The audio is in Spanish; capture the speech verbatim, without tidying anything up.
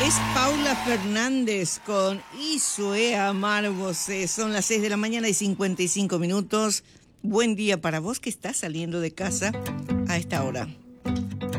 Es Paula Fernández con Isue Amar Você. Son las seis de la mañana y cincuenta y cinco minutos. Buen día para vos que estás saliendo de casa a esta hora.